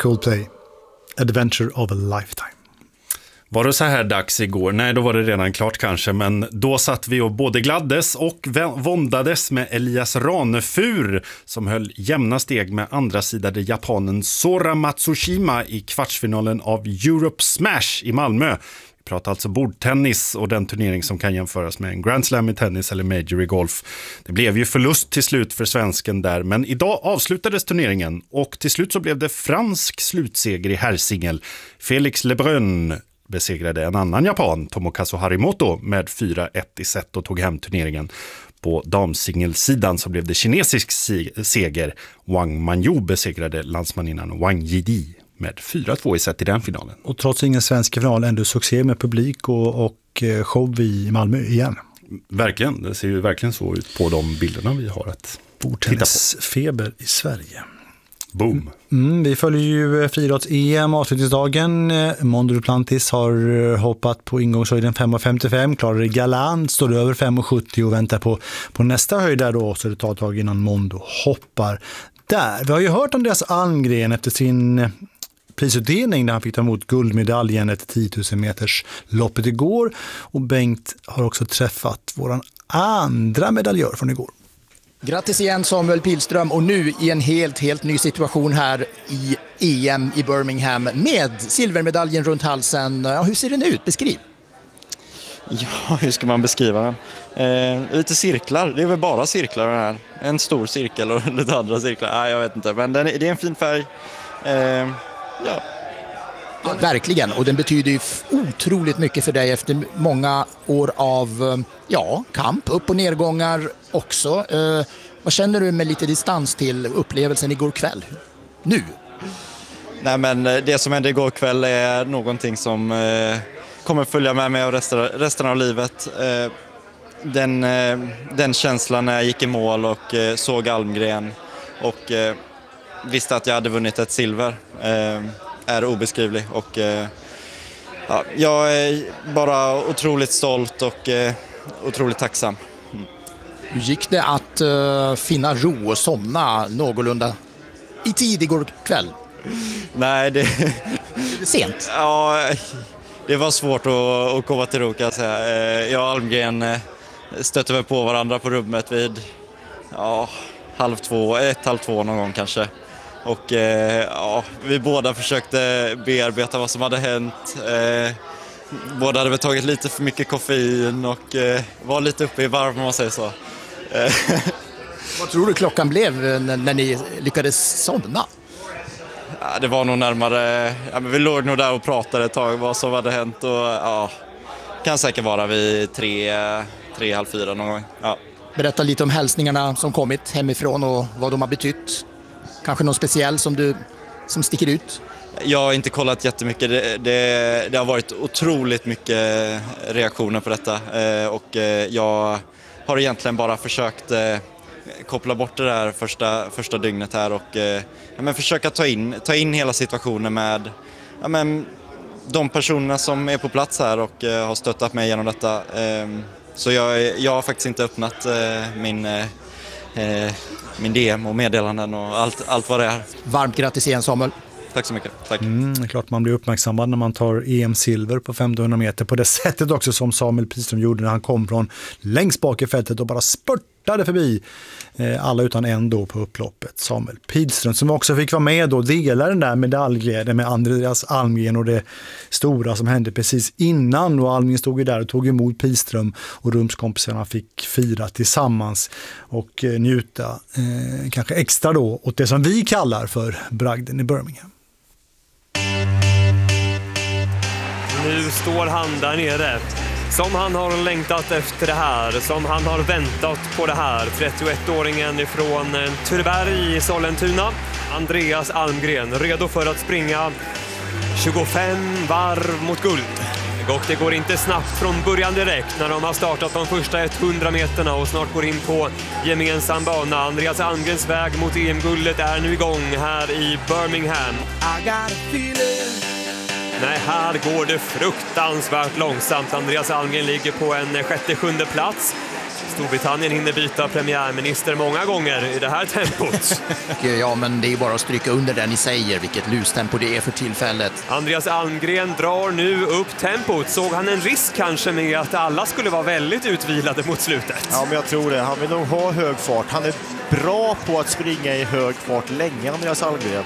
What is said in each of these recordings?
Coldplay, Adventure of a Lifetime. Var det så här dags igår? Nej, då var det redan klart kanske, men då satt vi och både gladdes och våndades med Elias Ranefur som höll jämna steg med andra sidade japanen Sora Matsushima i kvartsfinalen av Europe Smash i Malmö. Vi pratar alltså bordtennis och den turnering som kan jämföras med en Grand Slam i tennis eller Major i golf. Det blev ju förlust till slut för svensken där, men idag avslutades turneringen och till slut så blev det fransk slutseger i herrsingel. Felix Lebrun besegrade en annan japan, Tomokazu Harimoto, med 4-1 i set och tog hem turneringen. På damsingelsidan så blev det kinesisk seger. Wang Manyu besegrade landsmaninnan Wang Yidi med 4-2 i set i den finalen. Och trots ingen svensk final ändå succé med publik och show i Malmö igen. Verkligen, det ser ju verkligen så ut på de bilderna vi har att bordtennisfeber i Sverige. Boom. Vi följer ju friidrotts-EM avslutningsdagen. Mondo Duplantis har hoppat på ingångshöjden 5,55. Klarar det galant, står över 5,70 och väntar på nästa höjd där då. Så det tar ett tag innan Mondo hoppar där. Vi har ju hört Andreas Almgren efter sin prisutdelning där han fick ta emot guldmedaljen ett 10 000 meters loppet igår. Och Bengt har också träffat våran andra medaljör från igår. Grattis igen Samuel Pilström, och nu i en helt ny situation här i EM i Birmingham med silvermedaljen runt halsen. Ja, hur ser den ut? Beskriv. Ja, hur ska man beskriva den? Lite cirklar, det är väl bara cirklar den här. En stor cirkel och lite andra cirklar. Nej, jag vet inte, men det är en fin färg. Ja. Ja, verkligen, och den betyder ju otroligt mycket för dig efter många år av kamp, upp- och nedgångar också. Vad känner du med lite distans till upplevelsen igår kväll? Nu? Nej, men det som hände igår kväll är någonting som kommer följa med mig resten av livet. Den känslan när jag gick i mål och såg Almgren och visste att jag hade vunnit ett silver är obeskrivlig, och jag är bara otroligt stolt och otroligt tacksam. Hur gick det att finna ro och somna någorlunda i tid igår kväll? Nej, det sent. Ja, det var svårt att komma till ro, kan jag säga. Jag och Almgren stötte väl på varandra på rummet vid 1:30 någon gång kanske. Och vi båda försökte bearbeta vad som hade hänt. Båda hade väl tagit lite för mycket koffein och var lite uppe i varv, om man säger så. Vad tror du klockan blev när ni lyckades somna? Ja, det var nog närmare... men vi låg nog där och pratade ett tag vad som hade hänt. Och kan säkert vara vid 3:30 någon gång. Ja. Berätta lite om hälsningarna som kommit hemifrån och vad de har betytt. Kanske någon speciell som sticker ut? Jag har inte kollat jättemycket. Det har varit otroligt mycket reaktioner på detta. Och jag har egentligen bara försökt koppla bort det där första dygnet här. Och försöka ta in hela situationen med de personerna som är på plats här och har stöttat mig genom detta. Så jag har faktiskt inte öppnat min DM och meddelanden och allt vad det är. Varmt grattis igen, Samuel. Tack så mycket. Tack. Det är klart man blir uppmärksammad när man tar EM-silver på 1500 meter på det sättet också som Samuel Pilström gjorde när han kom från längst bak i fältet och bara spurtade förbi alla utan en då på upploppet. Samuel Pilström som också fick vara med och dela den där medaljglädjen med Andreas Almgren och det stora som hände precis innan, och Almgren stod ju där och tog emot Pilström och rumskompisarna fick fira tillsammans och njuta kanske extra då åt det som vi kallar för bragden i Birmingham. Nu står han där nere, som han har längtat efter det här, som han har väntat på det här. 31-åringen ifrån Tureberg i Sollentuna, Andreas Almgren, redo för att springa 25 varv mot guld. Och det går inte snabbt från början direkt när de har startat de första 100 meterna och snart går in på gemensam bana. Andreas Almgrens väg mot EM-guldet är nu igång här i Birmingham. Nej, här går det fruktansvärt långsamt. Andreas Almgren ligger på en 6:e plats. Storbritannien hinner byta premiärminister många gånger i det här tempot. Ja, men det är bara att stryka under det ni säger, vilket lustempo det är för tillfället. Andreas Almgren drar nu upp tempot. Såg han en risk kanske med att alla skulle vara väldigt utvilade mot slutet? Ja, men jag tror det. Han vill nog ha hög fart. Han är bra på att springa i hög fart länge, Andreas Almgren.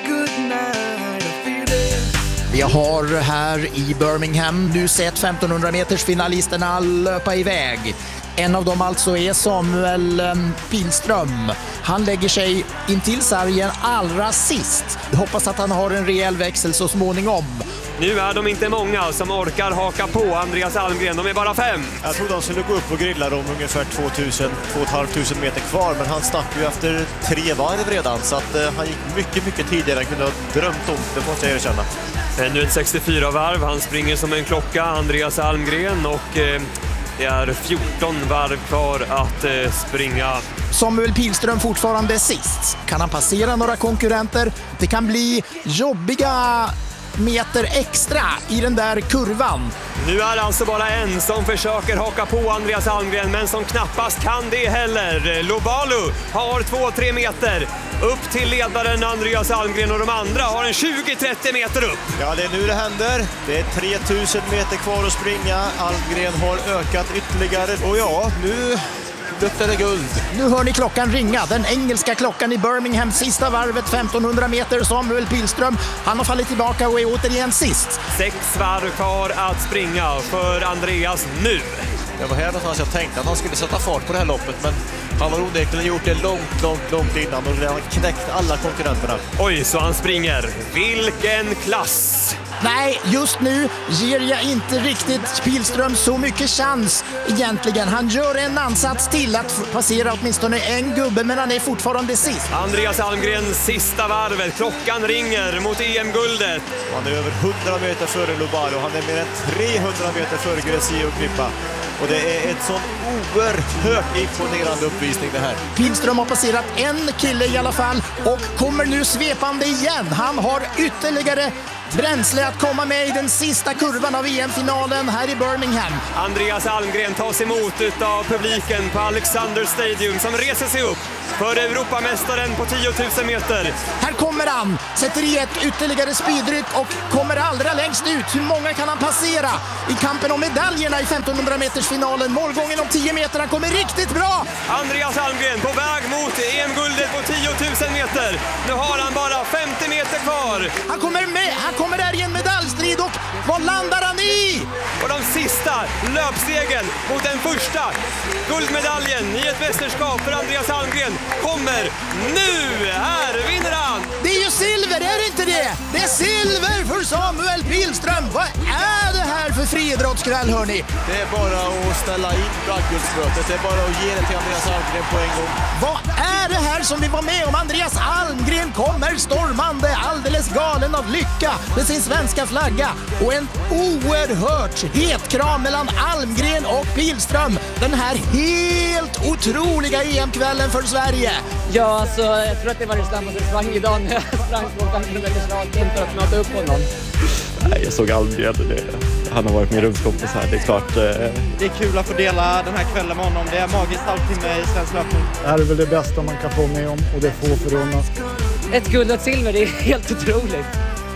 Vi har här i Birmingham nu sett 1500 meters finalisterna löpa iväg. En av dem alltså är Samuel Pihlström. Han lägger sig intill sargen allra sist. Jag hoppas att han har en rejäl växel så småningom. Nu är de inte många som orkar haka på Andreas Almgren. De är bara 5. Jag trodde de skulle gå upp och grilla dem ungefär 2,500 meter kvar. Men han stack ju efter 3 varv redan. Så att han gick mycket tidigare än kunde ha drömt om. Det måste jag erkänna. Nu ett 64 varv. Han springer som en klocka, Andreas Almgren. Och det är 14 varv kvar att springa. Samuel Pihlström fortfarande sist. Kan han passera några konkurrenter? Det kan bli jobbiga meter extra i den där kurvan. Nu är det alltså bara en som försöker haka på Andreas Almgren, men som knappast kan det heller. Lobalu har 2-3 meter upp till ledaren Andreas Almgren, och de andra har en 20-30 meter upp. Ja, det är nu det händer. Det är 3000 meter kvar att springa. Almgren har ökat ytterligare. Och ja, nu luktar det guld. Nu hör ni klockan ringa. Den engelska klockan i Birmingham. Sista varvet, 1500 meter. Samuel Pihlström, han har fallit tillbaka och är återigen sist. 6 varv kvar att springa för Andreas nu. Det var här någonstans jag tänkte att han skulle sätta fart på det här loppet, men han har onekligen gjort det långt innan och redan knäckt alla konkurrenterna. Oj, så han springer. Vilken klass! Nej, just nu ger jag inte riktigt Pihlström så mycket chans egentligen. Han gör en ansats till att passera åtminstone en gubbe, men han är fortfarande sist. Andreas Almgren, sista varvet. Klockan ringer mot EM-guldet. Han är över 100 meter före Lobalu. Han är mer än 300 meter före Greci och Knippa. Och det är ett sån oerhört imponerande uppvisning det här. Pihlström har passerat en kille i alla fall och kommer nu svepande igen. Han har ytterligare bränsle att komma med i den sista kurvan av EM-finalen här i Birmingham. Andreas Almgren tas emot av publiken på Alexander Stadium som reser sig upp för Europamästaren på 10 000 meter. Här kommer han, sätter i ett ytterligare speedryck och kommer allra längst ut. Hur många kan han passera i kampen om medaljerna i 1500 meters finalen? Målgången om 10 meter, han kommer riktigt bra. Andreas Almgren på väg mot EM-guldet på 10 000 meter. Nu har han bara 50 meter kvar. Han kommer med, han kommer där i en medaljstrid och vad landar han i? Och de sista löpstegen mot den första guldmedaljen i ett mästerskap för Andreas Almgren kommer nu. Här vinner han. Det är ju silver, är det inte det? Det är silver för Samuel Pihlström. Vad är det här för friidrottskväll, hörni? Det är bara att ställa in bragdguldsbrötet. Det är bara att ge det till Andreas Almgren på en gång. Vad är det här som vi var med om? Andreas Almgren kommer stormande, alldeles galen av lycka med sin svenska flagga. Och en oerhört het kram mellan Almgren och Pihlström. Den här helt otroliga EM-kvällen för Sverige. Ja, alltså, jag tror att det var det snabbaste sprang idag när jag sprang på 500 meters raken för att möta upp honom. Nej, jag såg Almgren. Han har varit min rumskompis här, det är klart. Det är kul att få dela den här kvällen med honom. Det är magiskt halvtimme i svensk löpning. Det här är väl det bästa man kan få med om och det får förunnat. Ett guld och ett silver, det är helt otroligt.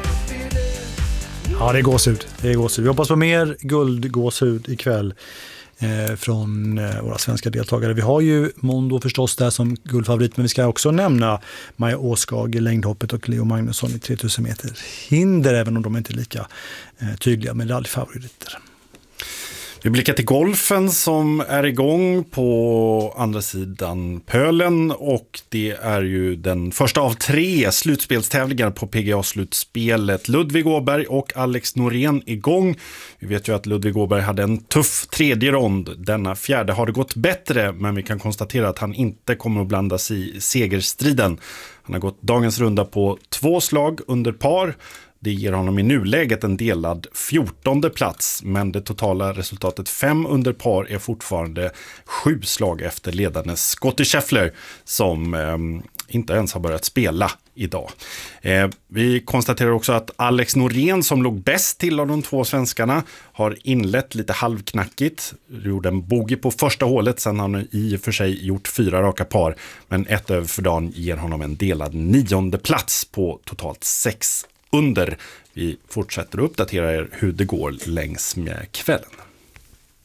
Ja, det är gåshud. Det är gåshud. Vi hoppas på mer guldgåshud ikväll från våra svenska deltagare. Vi har ju Mondo förstås där som guldfavorit, men vi ska också nämna Maja Åskag i längdhoppet och Leo Magnusson i 3000 meter hinder, även om de inte är lika tydliga medaljfavoriter. Vi blickar till golfen som är igång på andra sidan pölen, och det är ju den första av 3 slutspelstävlingar på PGA-slutspelet. Ludvig Åberg och Alex Norén igång. Vi vet ju att Ludvig Åberg hade en tuff tredje rond. Denna fjärde har det gått bättre, men vi kan konstatera att han inte kommer att blanda sig i segerstriden. Han har gått dagens runda på 2 slag under par. Det ger honom i nuläget en delad 14:e plats, men det totala resultatet 5 under par är fortfarande 7 slag efter ledande Scottie Scheffler som inte ens har börjat spela idag. Vi konstaterar också att Alex Norén, som låg bäst till av de två svenskarna, har inlett lite halvknackigt. Gjorde en bogey på första hålet, sen har han i och för sig gjort 4 raka par, men 1 över för dagen ger honom en delad 9:e plats på totalt 6 under. Vi fortsätter att uppdatera er hur det går längs med kvällen.